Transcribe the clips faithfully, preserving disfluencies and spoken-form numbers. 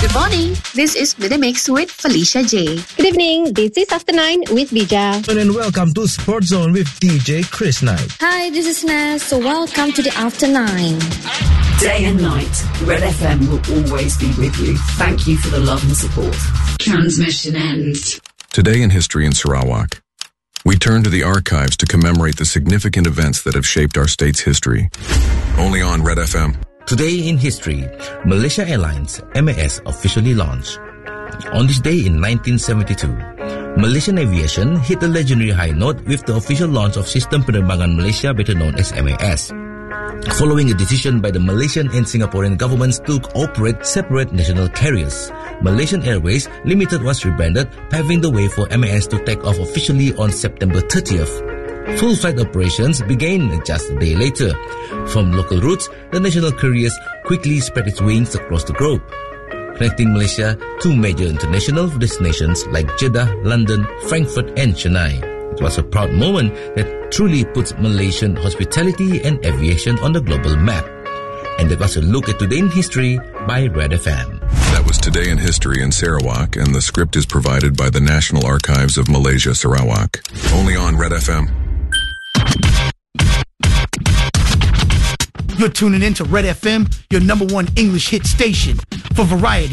Good morning. This is With the Mix with Felicia J. Good evening. This is After Nine with Bija. And welcome to Sports Zone with D J Chris Knight. Hi, this is Naz. So welcome to the After Nine. Day and night, Red F M will always be with you. Thank you for the love and support. Transmission ends. Today in history in Sarawak, we turn to the archives to commemorate the significant events that have shaped our state's history. Only on Red F M. Today in history, Malaysia Airlines M A S officially launched. On this day in nineteen seventy-two, Malaysian aviation hit the legendary high note with the official launch of Sistem Penerbangan Malaysia, better known as M A S. Following a decision by the Malaysian and Singaporean governments to operate separate national carriers, Malaysian Airways Limited was rebranded, paving the way for M A S to take off officially on September thirtieth. Full flight operations began just a day later. From local routes, the national carriers quickly spread its wings across the globe, connecting Malaysia to major international destinations like Jeddah, London, Frankfurt and Chennai. It was a proud moment that truly puts Malaysian hospitality and aviation on the global map. And that was a look at Today in History by Red F M. That was Today in History in Sarawak, and the script is provided by the National Archives of Malaysia, Sarawak. Only on Red F M. You're tuning in to Red F M, your number one English hit station for variety.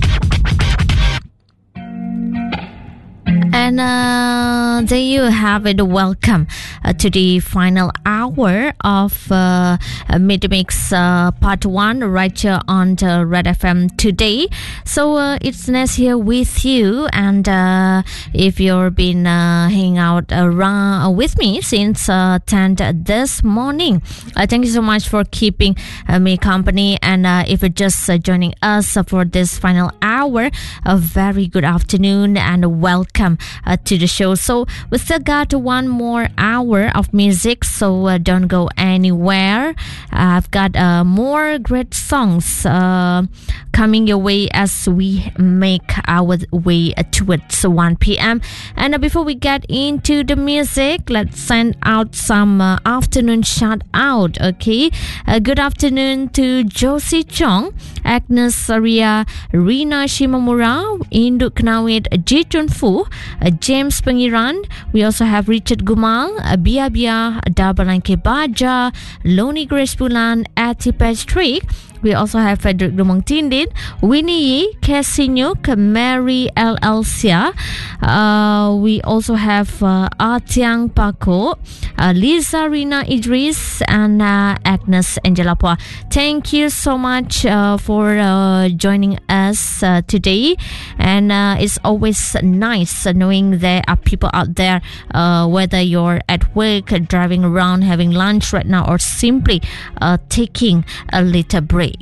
And uh, there you have it. Welcome uh, to the final hour of uh, Mid-Mix uh, Part one right here on the Red F M today. So uh, it's Ness here with you. And uh, if you've been uh, hanging out around with me since uh, ten this morning, uh, thank you so much for keeping uh, me company. And uh, if you're just uh, joining us for this final hour, a very good afternoon and welcome Uh, to the show. So we still got one more hour of music, so uh, don't go anywhere. uh, I've got uh, more great songs uh, coming your way as we make our way towards one p.m. And uh, before we get into the music, let's send out some uh, afternoon shout out. Okay, uh, good afternoon to Josie Chong, Agnes Saria, Rina Shimamura, Induk Knawit, Jitun Fu, Uh, James Pengiran. We also have Richard Gumal, uh, Bia Bia, Dabalanke Baja, Loni Grace Bulan, Ati Patrick. We also have Frederick Dumong Tindin, Winnie Yi, Cassie Nyuk, Mary L. Elsia. Uh, we also have uh, Atiang Paco, uh, Lisa Rina Idris, and uh, Agnes Angela Pua. Thank you so much uh, for uh, joining us uh, today. And uh, it's always nice knowing there are people out there, uh, whether you're at work, driving around, having lunch right now, or simply uh, taking a little break.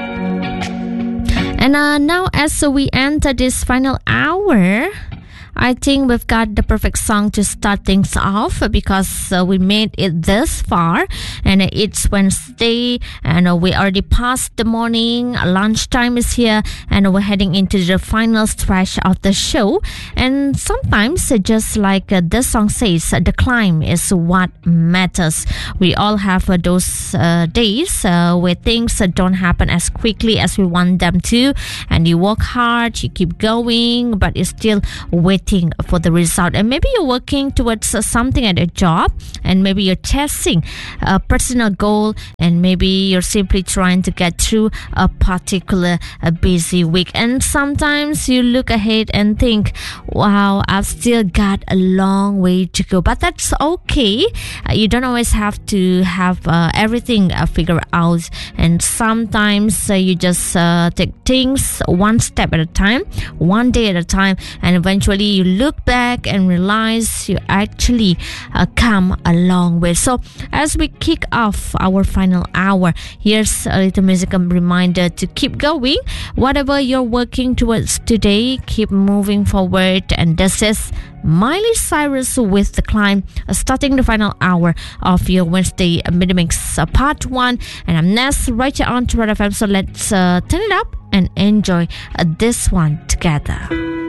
And uh, now as we enter this final hour, I think we've got the perfect song to start things off, because uh, we made it this far, and it's Wednesday, and uh, we already passed the morning. Lunchtime is here, and we're heading into the final stretch of the show. And sometimes, uh, just like uh, this song says, uh, the climb is what matters. We all have uh, those uh, days uh, where things uh, don't happen as quickly as we want them to, and you work hard, you keep going, but it's still waiting for the result. And maybe you're working towards uh, something at a job, and maybe you're chasing a personal goal, and maybe you're simply trying to get through a particular uh, busy week. And sometimes you look ahead and think, wow, I've still got a long way to go. But that's okay. Uh, you don't always have to have uh, everything uh, figured out. And sometimes uh, you just uh, take things one step at a time, one day at a time, and eventually you look back and realize you actually uh, come a long way. So as we kick off our final hour, here's a little musical reminder to keep going. Whatever you're working towards today, keep moving forward. And this is Miley Cyrus with The Climb, uh, starting the final hour of your Wednesday Mid-Mix uh, Part one. And I'm Ness, right here on Red F M. So let's uh, turn it up and enjoy uh, this one together.